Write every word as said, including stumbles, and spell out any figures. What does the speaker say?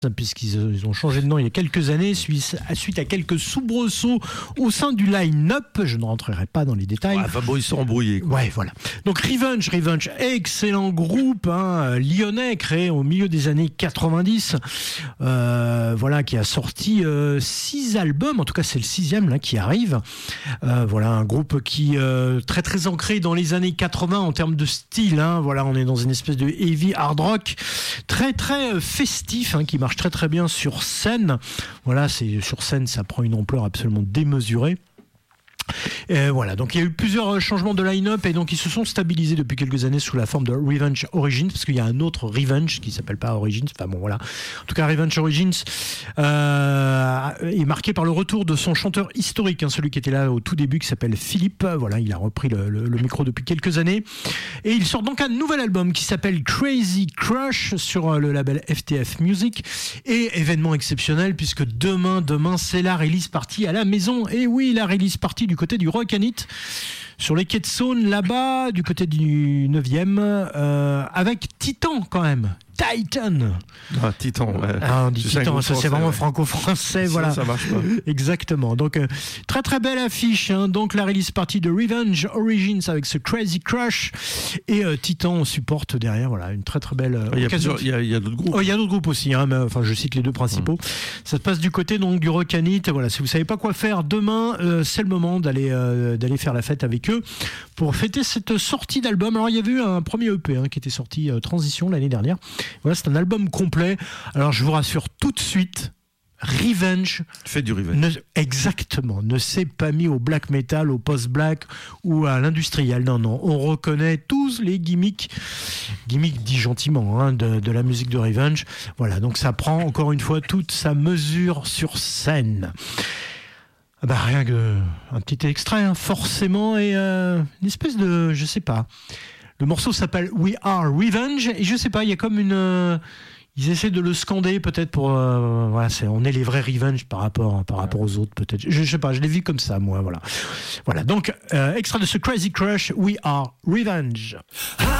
puisqu'ils ils ont changé de nom il y a quelques années suite à quelques soubresauts au sein du line-up. Je ne rentrerai pas dans les détails. Ouais, enfin bon, ils sont embrouillés, quoi. Ouais, voilà. Donc Revenge, Revenge, excellent groupe hein, lyonnais créé au milieu des années quatre-vingt-dix, euh, voilà, qui a sorti euh, six albums. En tout cas, c'est le sixième là qui arrive. Euh, voilà, un groupe qui euh, très très ancré dans les années quatre-vingts en termes de style. Hein, voilà, on est dans une espèce de heavy hard rock très très festif hein, qui marche très très bien sur scène. Voilà, c'est sur scène, ça prend une ampleur absolument démesurée. Et voilà, donc il y a eu plusieurs changements de line-up et donc ils se sont stabilisés depuis quelques années sous la forme de Revenge Origins, parce qu'il y a un autre Revenge qui s'appelle pas Origins, enfin bon voilà. En tout cas, Revenge Origins euh, est marqué par le retour de son chanteur historique, hein, celui qui était là au tout début, qui s'appelle Philippe. Voilà, il a repris le, le, le micro depuis quelques années et il sort donc un nouvel album qui s'appelle Crazy Crush sur le label F T F Music. Et événement exceptionnel puisque demain, demain c'est la release party à la maison. Et oui, la release party du côté du Rock-A-Nit, sur les quais de Saône, là-bas, du côté du neuvième, euh, avec Titan quand même. Titan. Ah, Titan, ouais. Ah, on dit c'est Titan, ça c'est vraiment ouais. franco-français, Sinon, voilà. ça marche pas. Exactement. Donc, euh, très très belle affiche. Hein. Donc, la release party de Revenge Origins avec ce Crazy Crush. Et euh, Titan supporte derrière, voilà, une très très belle euh, Il y a, occasion. plusieurs- il y a, il y a d'autres groupes. Oh, il y a d'autres groupes aussi, hein, mais enfin, je cite les deux principaux. Mmh. Ça se passe du côté donc du Rock-A-Nit. Voilà, si vous savez pas quoi faire demain, euh, c'est le moment d'aller euh, d'aller faire la fête avec eux pour fêter cette sortie d'album. Alors, il y avait eu un premier E P hein, qui était sorti euh, Transition l'année dernière. Voilà, c'est un album complet. Alors, je vous rassure tout de suite, Revenge fait du Revenge. Ne, exactement, ne s'est pas mis au black metal, au post-black ou à l'industriel. Non, non, on reconnaît tous les gimmicks, gimmicks dit gentiment, hein, de, de la musique de Revenge. Voilà, donc ça prend encore une fois toute sa mesure sur scène. Ah bah rien que un petit extrait, hein, forcément, et euh, une espèce de, je sais pas. Le morceau s'appelle We Are Revenge et je sais pas, il y a comme une euh, ils essaient de le scander peut-être pour euh, voilà, c'est on est les vrais Revenge par rapport par rapport aux autres peut-être. Je, je sais pas, je l'ai vu comme ça moi, voilà. Voilà. Donc euh, extrait de ce Crazy Crush, We Are Revenge.